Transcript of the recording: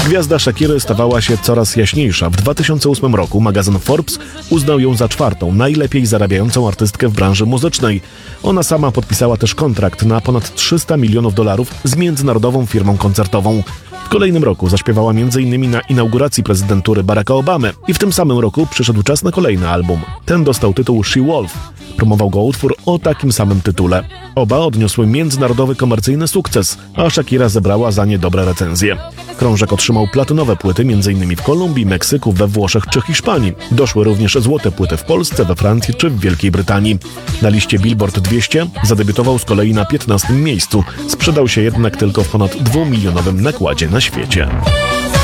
Gwiazda Shakiry stawała się coraz jaśniejsza. W 2008 roku magazyn Forbes uznał ją za czwartą najlepiej zarabiającą artystkę w branży muzycznej. Ona sama podpisała też kontrakt na ponad $300 milionów z międzynarodową firmą koncertową. W kolejnym roku zaśpiewała m.in. na inauguracji prezydentury Baracka Obamy i w tym samym roku przyszedł czas na kolejny album. Ten dostał tytuł She Wolf. Promował go utwór o takim samym tytule. Oba odniosły międzynarodowy komercyjny sukces, a Shakira zebrała za nie dobre recenzje. Krążek otrzymał platynowe płyty m.in. w Kolumbii, Meksyku, we Włoszech czy Hiszpanii. Doszły również złote płyty w Polsce, we Francji czy w Wielkiej Brytanii. Na liście Billboard 200 zadebiutował z kolei na 15. miejscu. Sprzedał się jednak tylko w ponad 2-milionowym nakładzie na świecie.